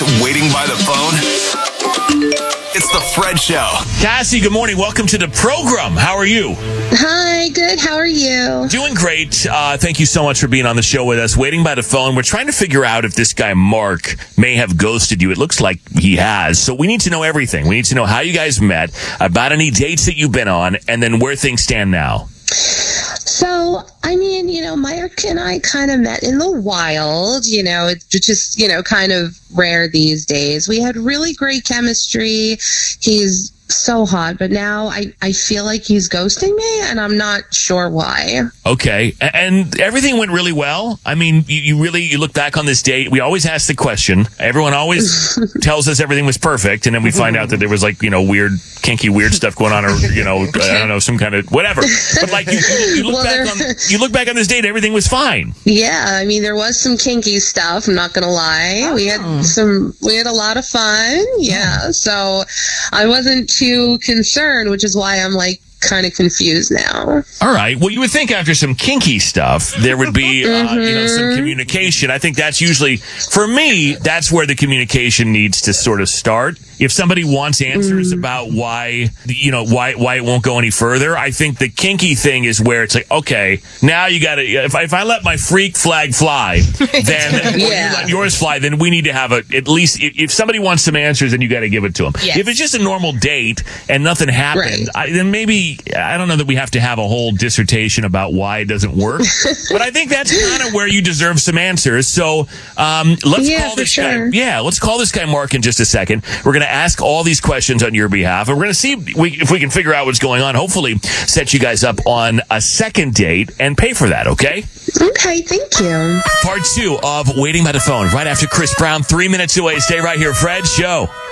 waiting by the phone? It's the Fred Show. Cassie, good morning. Welcome to the program. How are you? Hi, good. How are you? Doing great. Thank you so much for being on the show with us. Waiting by the phone. We're trying to figure out if this guy, Mark, may have ghosted you. It looks like he has. So we need to know everything. We need to know how you guys met, about any dates that you've been on, and then where things stand now. So, Mark and I kind of met in the wild, which is, kind of rare these days. We had really great chemistry. He's so hot, but now I feel like he's ghosting me, and I'm not sure why. Okay. And everything went really well? I mean, you look back on this date. We always ask the question. Everyone always tells us everything was perfect, and then we find out that there was weird, kinky, weird stuff going on, or, I don't know, some kind of whatever. But you look back on this date, everything was fine. Yeah, there was some kinky stuff, I'm not going to lie. Oh. We had a lot of fun. Yeah. So I wasn't too concerned, which is why I'm kind of confused now. All right. Well, you would think after some kinky stuff, there would be, some communication. I think that's usually, for me, that's where the communication needs to sort of start. If somebody wants answers about why it won't go any further, I think the kinky thing is where it's like, okay, now you got to, if I let my freak flag fly, then, or you let yours fly, then we need to have at least, if somebody wants some answers, then you got to give it to them. Yes. If it's just a normal date and nothing happened, then maybe, I don't know that we have to have a whole dissertation about why it doesn't work, but I think that's kind of where you deserve some answers. So let's call this guy. Yeah, let's call this guy Mark in just a second. We're going to ask all these questions on your behalf, and we're going to see if we can figure out what's going on. Hopefully, set you guys up on a second date and pay for that. Okay. Okay. Thank you. Part 2 of Waiting by the Phone right after Chris Brown. 3 minutes away. Stay right here, Fred Show.